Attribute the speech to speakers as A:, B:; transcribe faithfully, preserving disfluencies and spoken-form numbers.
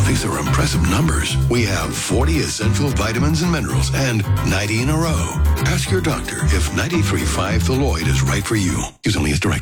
A: these are impressive numbers. We have forty essential vitamins and minerals and ninety in a row. Ask your doctor if ninety-three point five Thaloid is right for you. Use only as directed.